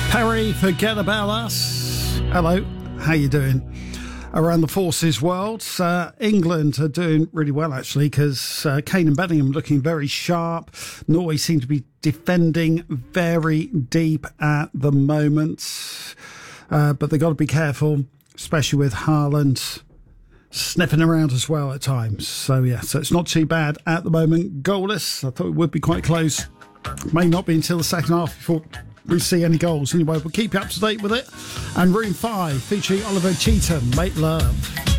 Perry, Forget About Us. Hello, how you doing? Around the forces world, England are doing really well actually, because Kane and Bellingham looking very sharp. Norway seem to be defending very deep at the moment, but they've got to be careful, especially with Haaland sniffing around as well at times. So it's not too bad at the moment. Goalless. I thought it would be quite close. May not be until the second half before we see any goals. Anyway, we'll keep you up to date with it. And Room 5 featuring Oliver Cheetham, Make Love.